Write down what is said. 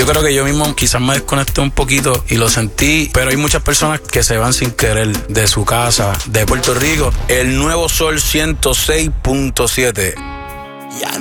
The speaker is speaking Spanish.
Yo creo que yo mismo quizás me desconecté un poquito y lo sentí, pero hay muchas personas que se van sin querer de su casa, de Puerto Rico. El Nuevo Sol 106.7. Ya